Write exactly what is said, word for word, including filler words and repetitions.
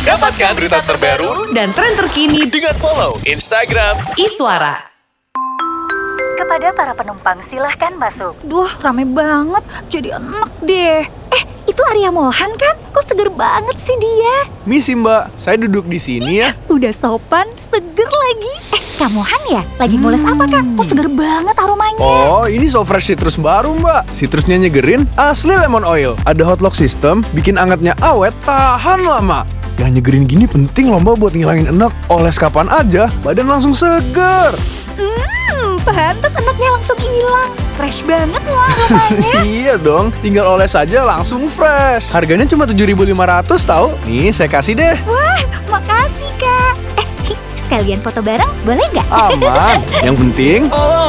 Dapatkan berita terbaru dan tren terkini dengan follow Instagram Iswara. Kepada para penumpang silahkan masuk. Duh, rame banget. Jadi enak deh. Eh, itu Arya Mohan kan? Kok seger banget sih dia? Misi mbak, saya duduk di sini ya. Udah sopan, seger lagi. Eh, Kak Mohan ya? Lagi ngules apa Kak? Kok seger banget aromanya? Oh, ini so fresh citrus baru mbak. Citrusnya nyegerin, asli lemon oil. Ada hot lock system, bikin angetnya awet, tahan lama. Yang nyegerin gini penting loh mbak buat ngilangin enek. Oles kapan aja, badan langsung seger. Hmm, pantas enaknya langsung hilang. Fresh banget loh aromanya. Iya dong, tinggal oles aja langsung fresh. Harganya cuma tujuh ribu lima ratus tahu. Nih, saya kasih deh. Wah, makasih Kak. Eh, sekalian foto bareng boleh nggak? Aman. Yang penting